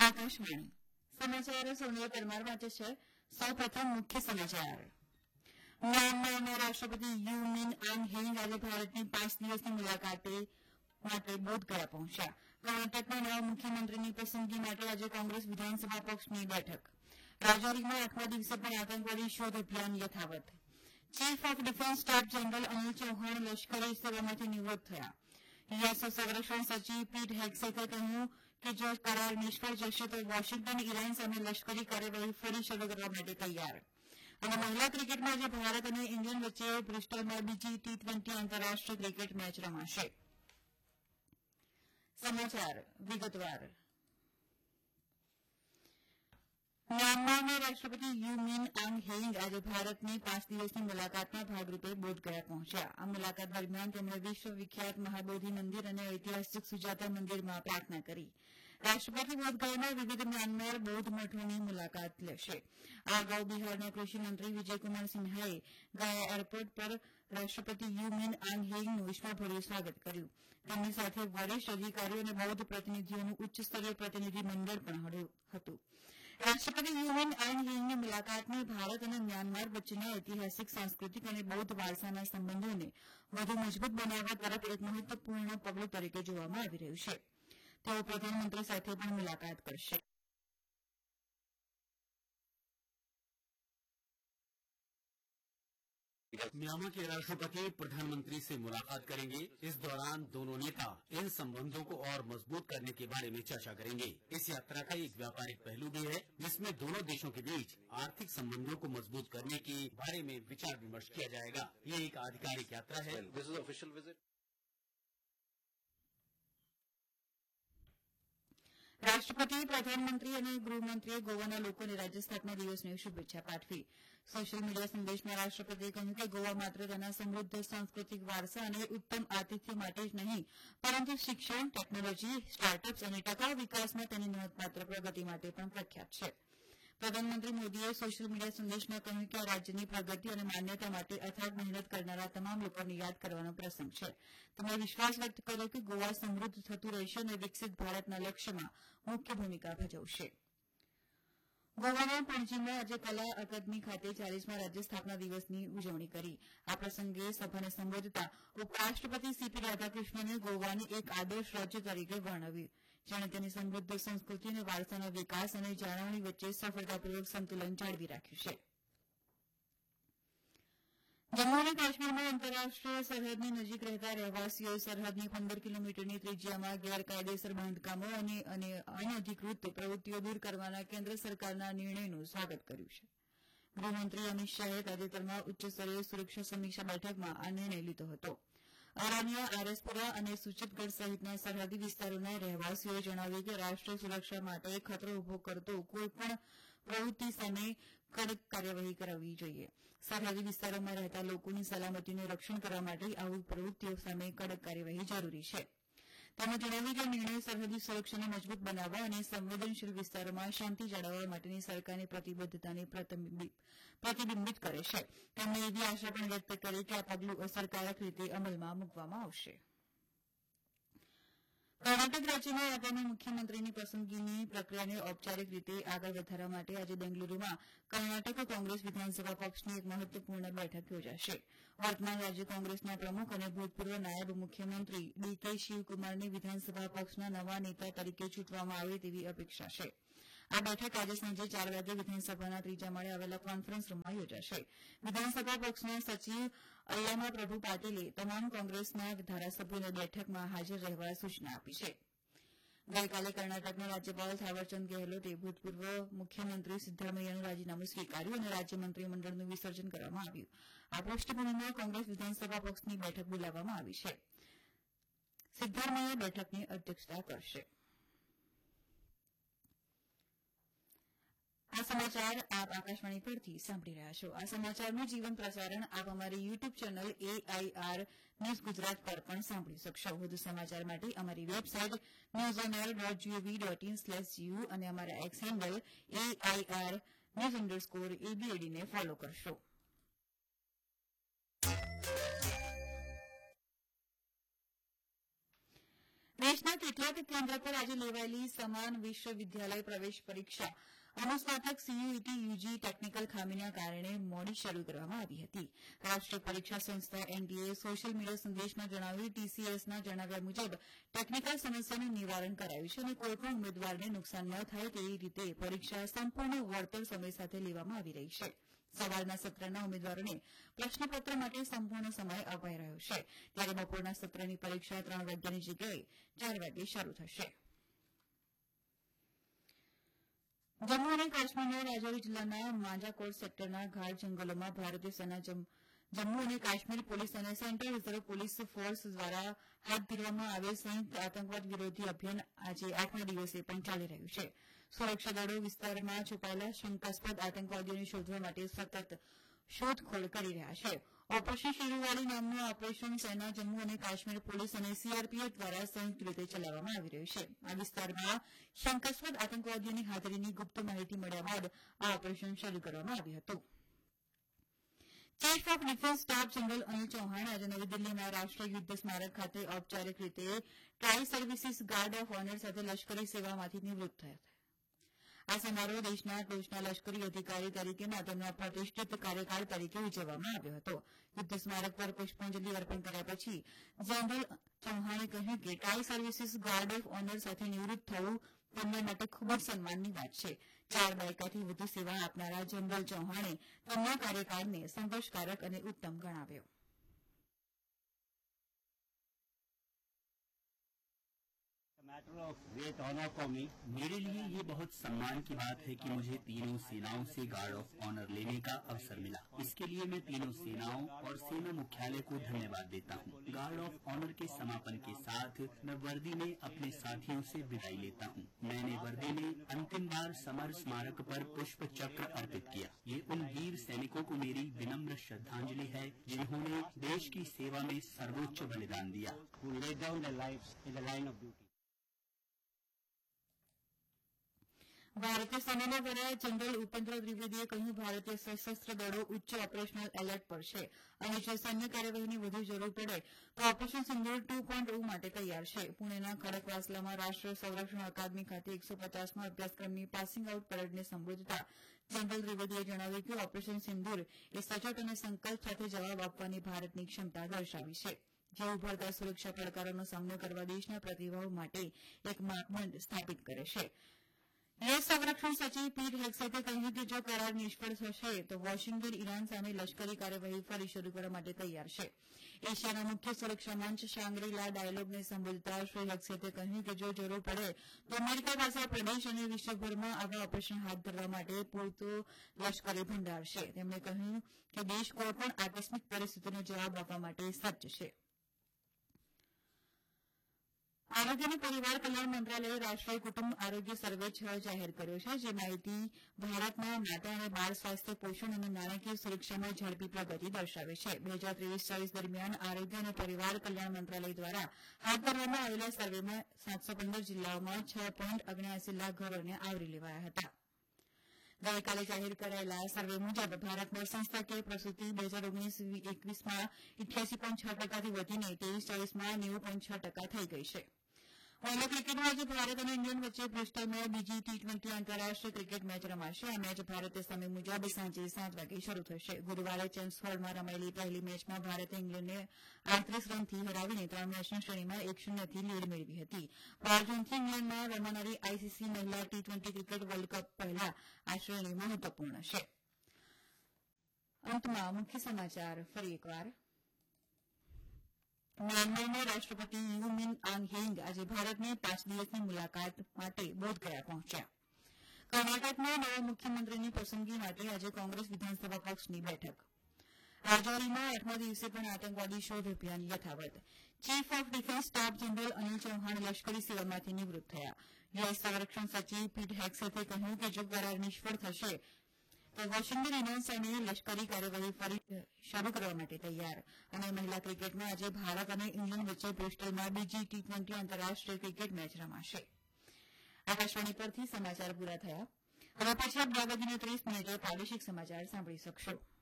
આકાશવાણી સમાચારો સોનિયા પરમાર વાંચે છે. સૌપ્રથમ મુખ્ય સમાચાર. મ્યાનમારના રાષ્ટ્રપતિ યુ મિન આંગ હેંગ આજે ભારતની 5 દિવસની મુલાકાતે માટે બોધગયા પહોંચ્યા. કર્ણાટકના નવા મુખ્યમંત્રીની પસંદગી માટે આજે કોંગ્રેસ વિધાનસભા પક્ષની બેઠક. રાજૌરીમાં 8મા દિવસે પણ આતંકવાદી શોધ અભિયાન યથાવત. Chief of defence staff general Anil Chauhan લશ્કરી સેવામાંથી નિવૃત્ત થયા. યુએસ સંરક્ષણ સચિવ પીટ હેગ્સેટે કહ્યું કે જો કરાર નિષ્ફળ જશે તો વોશિંગ્ટન ઈરાન સામે લશ્કરી કાર્યવાહી ફરી શરૂ કરવા માટે તૈયાર. અને મહિલા ક્રિકેટમાં આજે ભારત અને ઇંગ્લેન્ડ વચ્ચે બ્રિસ્ટલમાં બીજી ટી20 આંતરરાષ્ટ્રીય ક્રિકેટ મેચ રમાશે. સમાચાર વિગતવાર. મ્યાનમારના રાષ્ટ્રપતિ યુ મિન આંગ હેંગ આજે ભારતની 5 દિવસની મુલાકાતના ભાગરૂપે બોધગયા પહોંચ્યા. આ મુલાકાત દરમિયાન તેમણે વિશ્વ વિખ્યાત મહાબોધિ મંદિર અને ઐતિહાસિક સુજાતા મંદિરમાં પ્રાર્થના કરી. રાષ્ટ્રપતિ બોધગયાના વિવિધ મ્યાનમાર બૌદ્ધ મઠોની મુલાકાત લેશે. આ અગાઉ બિહારના કૃષિમંત્રી વિજયકુમાર સિન્હાએ ગયા એરપોર્ટ પર રાષ્ટ્રપતિ યુ મિન આંગ હેંગનું ઉષ્માભર્યું સ્વાગત કર્યું. તેમની સાથે વરિષ્ઠ અધિકારીઓ અને બૌદ્ધ પ્રતિનિધિઓનું ઉચ્ચસ્તરીય પ્રતિનિધિ મંડળ પણ હતું. રાષ્ટ્રપતિ યુ મિન આંગ હેંગની મુલાકાતને ભારત અને મ્યાનમાર વચ્ચેના ઐતિહાસિક, સાંસ્કૃતિક અને બૌદ્ધ વારસાના સંબંધોને વધુ મજબૂત બનાવવા તરફ એક મહત્વપૂર્ણ પગલું તરીકે જોવામાં આવી રહ્યું છે. તેઓ પ્રધાનમંત્રી સાથે પણ મુલાકાત કરશે. म्यांमार के राष्ट्रपति प्रधानमंत्री से मुलाकात करेंगे. इस दौरान दोनों नेता इन संबंधों को और मजबूत करने के बारे में चर्चा करेंगे. इस यात्रा का एक व्यापारिक पहलू भी है, जिसमें दोनों देशों के बीच आर्थिक संबंधों को मजबूत करने के बारे में विचार विमर्श किया जाएगा. ये एक आधिकारिक यात्रा है. This is official visit. રાષ્ટ્રપતિ, પ્રધાનમંત્રી અને ગૃહમંત્રીએ ગોવાના લોકોને રાજ્ય સ્થાપના દિવસની શુભેચ્છા પાઠવી. સોશિયલ મીડિયા સંદેશમાં રાષ્ટ્રપતિએ કહ્યું કે ગોવા માત્ર તેના સમૃદ્ધ સાંસ્કૃતિક વારસા અને ઉત્તમ આતિથ્ય માટે જ નહીં, પરંતુ શિક્ષણ, ટેકનોલોજી, સ્ટાર્ટઅપ્સ અને ટકાઉ વિકાસમાં તેની નોંધપાત્ર પ્રગતિ માટે પણ પ્રખ્યાત છે. પ્રધાનમંત્રી મોદીએ સોશિયલ મીડિયા સંદેશમાં કહ્યું કે આ રાજ્યની પ્રગતિ અને માન્યતા માટે અથાગ મહેનત કરનારા તમામ લોકોને યાદ કરવાનો પ્રસંગ છે. તેમણે વિશ્વાસ વ્યક્ત કર્યો કે ગોવા સમૃદ્ધ થતું રહેશે અને વિકસિત ભારતના લક્ષ્યમાં મુખ્ય ભૂમિકા ભજવશે. ગોવાના પણજીમાં આજે કલા અકાદમી ખાતે 40મા રાજ્ય સ્થાપના દિવસની ઉજવણી કરી. આ પ્રસંગે સભાને સંબોધતા ઉપરાષ્ટ્રપતિ સીપી રાધાકૃષ્ણને ગોવાને એક આદર્શ રાજ્ય તરીકે વર્ણવ્યું, જેણે તેની સમૃદ્ધ સંસ્કૃતિ અને વારસાના વિકાસ અને જાળવણી વચ્ચે સફળતાપૂર્વક સંતુલન જાળવી રાખ્યું છે. જમ્મુ અને કાશ્મીરમાં આંતરરાષ્ટ્રીય સરહદની નજીક રહેતા રહેવાસીઓએ સરહદની 15 કિલોમીટરની ત્રિજ્યામાં ગેરકાયદેસર બાંધકામો અને અનધિકૃત પ્રવૃત્તિઓ દૂર કરવાના કેન્દ્ર સરકારના નિર્ણયનું સ્વાગત કર્યું છે. ગૃહમંત્રી અમિત શાહે તાજેતરમાં ઉચ્ચસ્તરીય સુરક્ષા સમીક્ષા બેઠકમાં આ નિર્ણય લીધો હતો. અરાનિયા, આરએસપુરા અને સુચિતગઢ સહિતના સરહદી વિસ્તારોના રહેવાસીઓએ જણાવ્યું કે રાષ્ટ્રીય સુરક્ષા માટે ખતરો ઉભો કરતો કોઈપણ પ્રવૃત્તિ સામે કડક કાર્યવાહી કરવી જોઈએ. સરહદી વિસ્તારોમાં રહેતા લોકોની સલામતીનું રક્ષણ કરવા માટે આવી પ્રવૃત્તિઓ સામે કડક કાર્યવાહી જરૂરી છે. તેમણે જણાવ્યું કે નિર્ણય સરહદી સુરક્ષાને મજબૂત બનાવવા અને સંવેદનશીલ વિસ્તારોમાં શાંતિ જાળવવા માટેની સરકારની પ્રતિબદ્ધતાને પ્રતિબિંબિત કરે છે. તેમણે એવી આશા પણ વ્યક્ત કરી કે આ પગલું અસરકારક રીતે અમલમાં મૂકવામાં આવશે. કર્ણાટક રાજ્યમાં આગામી મુખ્યમંત્રીની પસંદગીની પ્રક્રિયાને ઔપચારિક રીતે આગળ વધારવા માટે આજે બેંગલુરુમાં કર્ણાટક કોંગ્રેસ વિધાનસભા પક્ષની એક મહત્વપૂર્ણ બેઠક યોજાશે. વર્તમાન રાજ્ય કોંગ્રેસના પ્રમુખ અને ભૂતપૂર્વ નાયબ મુખ્યમંત્રી ડીકે શિવકુમારને વિધાનસભા પક્ષના નવા નેતા તરીકે ચૂંટવામાં આવે તેવી અપેક્ષા છે. આ બેઠક આજે સાંજે 4 વાગે વિધાનસભાના ત્રીજા માળે આવેલા કોન્ફરન્સ રૂમમાં યોજાશે. વિધાનસભા પક્ષના સચિવ અલ્લામા પ્રભુ પાટીલે તમામ કોંગ્રેસના ધારાસભ્યોને બેઠકમાં હાજર રહેવા સૂચના આપી છે. ગઈકાલે કર્ણાટકના રાજ્યપાલ થાવરચંદ ગેહલોતે ભૂતપૂર્વ મુખ્યમંત્રી સિદ્ધારમૈયાનું રાજીનામું સ્વીકાર્યું અને રાજ્ય મંત્રીમંડળનું વિસર્જન કરવામાં આવ્યું. આ પૃષ્ઠભૂમિમાં કોંગ્રેસ વિધાનસભા પક્ષની બેઠક બોલાવવામાં આવી છે. સિદ્ધારમૈયા બેઠકની અધ્યક્ષતા કરશે. આ સમાચાર આપ આકાશવાણી પરથી સાંભળી રહ્યા છો. આ સમાચારનું જીવન પ્રસારણ આપ અમારી YouTube channel AIR news Gujarat પર પણ સાંભળી શકશો. વધુ સમાચાર માટે અમારી વેબસાઇટ newsonair.gov.in/gu અને અમારા એક્સ હેન્ડલ AIR_news_ABAD ને ફોલો કરશો. દેશના પેટલાદ કેન્દ્ર પર આજે લેવાયેલી સમાન વિશ્વવિદ્યાલય પ્રવેશ પરીક્ષા અનુસ્નાતક સીયુઈટી યુજી ટેકનિકલ ખામીના કારણે મોડી શરૂ કરવામાં આવી હતી. રાષ્ટ્રીય પરીક્ષા સંસ્થા એનટીએ સોશિયલ મીડિયા સંદેશમાં જણાવ્યું ટીસીએસના જણાવ્યા મુજબ ટેકનિકલ સમસ્યાનું નિવારણ કરાયું છે અને કોઈપણ ઉમેદવારને નુકસાન ન થાય તેવી રીતે પરીક્ષા સંપૂર્ણ વળતર સમય સાથે લેવામાં આવી રહી છે. સવારના સત્રના ઉમેદવારોને પ્રશ્નપત્ર માટે સંપૂર્ણ સમય અપાઈ રહ્યો છે, ત્યારે બપોરના સત્રની પરીક્ષા 3 વાગ્યાની જગ્યાએ 4 વાગ્યે શરૂ થશે. જમ્મુ અને કાશ્મીરના રાજૌરી જિલ્લાના માંજાકોટ સેક્ટરના ગાઢ જંગલોમાં ભારતીય સેના જમ્મુ અને કાશ્મીર પોલીસ અને સેન્ટ્રલ રિઝર્વ પોલીસ ફોર્સ દ્વારા હાથ ધરવામાં આવેલ સંયુક્ત આતંકવાદ વિરોધી અભિયાન આજે 8મા દિવસે પણ ચાલી રહ્યું છે. સુરક્ષા દળો વિસ્તારમાં છુપાયેલા શંકાસ્પદ આતંકવાદીઓને શોધવા માટે સતત શોધખોળ કરી રહ્યા છે. ઓપરેશન શેરુવાલી નામનું ઓપરેશન સેના, જમ્મુ અને કાશ્મીર પોલીસ અને સીઆરપીએફ દ્વારા સંયુક્ત રીતે ચલાવવામાં આવી રહ્યું છે. આ વિસ્તારમાં શંકાસ્પદ આતંકવાદીઓની હાજરીની ગુપ્ત માહિતી મળ્યા બાદ આ ઓપરેશન શરૂ કરવામાં આવ્યું હતું. Chief of defence staff general Anil Chauhan આજે નવી દિલ્હીમાં રાષ્ટ્રીય યુદ્ધ સ્મારક ખાતે ઔપચારિક રીતે try services guard of honour સાથે લશ્કરી સેવામાંથી નિવૃત્ત થયા હતા. આ સમારોહ દેશના ટોચના લશ્કરી અધિકારી તરીકેના તેમના પ્રતિષ્ઠિત કાર્યકાળ તરીકે ઉજવવામાં આવ્યો હતો. યુદ્ધ સ્મારક પર પુષ્પાંજલિ અર્પણ કર્યા પછી જનરલ ચૌહાણે કહ્યું કે try services guard of honour સાથે નિવૃત્ત થવું તેમના માટે ખૂબ જ સન્માનની વાત છે. 4 દાયકાથી વધુ સેવા આપનારા જનરલ ચૌહાણે તેમના કાર્યકાળને સંઘર્ષકારક અને ઉત્તમ ગણાવ્યો. Matter of great honour for me. मेरे लिए ये बहुत सम्मान की बात है कि मुझे तीनों सेनाओं से गार्ड ऑफ ऑनर लेने का अवसर मिला. इसके लिए मैं तीनों सेनाओं और सेना मुख्यालय को धन्यवाद देता हूँ. गार्ड ऑफ ऑनर के समापन के साथ मैं वर्दी में अपने साथियों से विदाई लेता हूँ. मैंने वर्दी में अंतिम बार समर स्मारक पर पुष्प चक्र अर्पित किया. ये उन वीर सैनिकों को मेरी विनम्र श्रद्धांजलि है जिन्होंने देश की सेवा में सर्वोच्च बलिदान दिया. Who laid down their lives in the line of duty. ભારતીય સેનાના વડા જનરલ ઉપેન્દ્ર દ્વિવેદીએ કહ્યું ભારતીય સશસ્ત્ર દળો ઉચ્ચ ઓપરેશનલ એલર્ટ પર છે અને જો સૈન્ય કાર્યવાહીની વધુ જરૂર પડે તો ઓપરેશન સિંદૂર 2.0 માટે તૈયાર છે. પુણેના ખડકવાસલામાં રાષ્ટ્રીય સંરક્ષણ અકાદમી ખાતે 150મા અભ્યાસક્રમની પાસિંગ આઉટ પરેડને સંબોધતા જનરલ દ્વિવેદીએ જણાવ્યું કે ઓપરેશન સિંદૂર એ સચોટ અને સંકલ્પ સાથે જવાબ આપવાની ભારતની ક્ષમતા દર્શાવી છે, જે ઉભરતા સુરક્ષા પડકારોનો સામનો કરવા દેશના પ્રતિભાવ માટે એક માપદંડ સ્થાપિત કરે છે. યુએસ સંરક્ષણ સચિવ પીટ હેગ્સેટે કહ્યું કે જો કરાર નિષ્ફળ થશે તો વોશિંગ્ટન ઈરાન સામે લશ્કરી કાર્યવાહી ફરી શરૂ કરવા માટે તૈયાર છે. એશિયાના મુખ્ય સુરક્ષા મંચ શાંગ્રી-લા ડાયલોગને સંબોધતા શ્રી હેગ્સેટે કહ્યું કે જો જરૂર પડે તો અમેરિકા પાસે આ પ્રદેશ અને વિશ્વભરમાં આવા ઓપરેશન હાથ ધરવા માટે પૂરતો લશ્કરી ભંડાર છે. તેમણે કહ્યું કે દેશ કોઈપણ આકસ્મિક પરિસ્થિતિનો જવાબ આપવા માટે સજ્જ છે. આરોગ્ય અને પરિવાર કલ્યાણ મંત્રાલયે રાષ્ટ્રીય કુટુંબ આરોગ્ય સર્વે 6 જાહેર કર્યો છે, જે માહિતી ભારતમાં માતા અને બાળ સ્વાસ્થ્ય, પોષણ અને નાણાકીય સુરક્ષામાં ઝડપી પ્રગતિ દર્શાવે છે. 2023-24 દરમિયાન આરોગ્ય અને પરિવાર કલ્યાણ મંત્રાલય દ્વારા હાથ ધરવામાં આવેલા સર્વેમાં 715 જિલ્લાઓમાં 6.79 લાખ ઘરોને આવરી લેવાયા હતા. ગઈકાલે જાહેર કરાયેલા સર્વે મુજબ ભારતમાં સંસ્થાકીય પ્રસૂતિ 2019-21માં 88.6% વધીને 23-24માં 90.6% થઈ ગઈ છે. મહિલા ક્રિકેટમાં આજે ભારત અને ઇંગ્લેન્ડ વચ્ચે બ્રિસ્ટલમાં બીજી T20 આંતરરાષ્ટ્રીય ક્રિકેટ મેચ રમાશે. આ મેચ ભારતીય સમય મુજબ સાંજે 7 વાગે શરૂ થશે. ગુરુવારે ચેમ્સફોર્ડમાં રમાયેલી પહેલી મેચમાં ભારતે ઇંગ્લેન્ડને 38 રનથી હરાવીને 3 મેચની શ્રેણીમાં 1-0થી લીડ મેળવી હતી. 12 જૂનથી ઇંગ્લેન્ડમાં રમાનારી આઈસીસી મહિલા T20 ક્રિકેટ વર્લ્ડ કપ પહેલા આ શ્રેણી મહત્વપૂર્ણ છે. અંતમાં મુખ્ય સમાચાર ફરી એકવાર. મ્યાનમારના રાષ્ટ્રપતિ યુ મિન આંગ હેંગ આજે ભારતની 5 દિવસની મુલાકાત માટે બોધગયા પહોંચ્યા. કર્ણાટકમાં નવા મુખ્યમંત્રીની પસંદગી માટે આજે કોંગ્રેસ વિધાનસભા પક્ષની બેઠક. રાજૌરીમાં 8મા દિવસે પણ આતંકવાદી શોધ અભિયાન યથાવત. Chief of defence staff general Anil Chauhan લશ્કરી સેવામાંથી નિવૃત્ત થયા. યુએસ સંરક્ષણ સચિવ પીટ હેગ્સેટે કહ્યું કે જો કરાર નિષ્ફળ થશે તો વોશિંગ્ટન ઈરાન સામે લશ્કરી કાર્યવાહી ફરી શરૂ કરવા માટે તૈયાર. અને મહિલા ક્રિકેટમાં આજે ભારત અને ઇંગ્લેન્ડ વચ્ચે બ્રિસ્ટલમાં બીજી T20 આંતરરાષ્ટ્રીય ક્રિકેટ મેચ રમાશે. આકાશવાણી પરથી સમાચાર પૂરા થયા. હવે પછી 2:30 પ્રાદેશિક સમાચાર સાંભળી શકશો.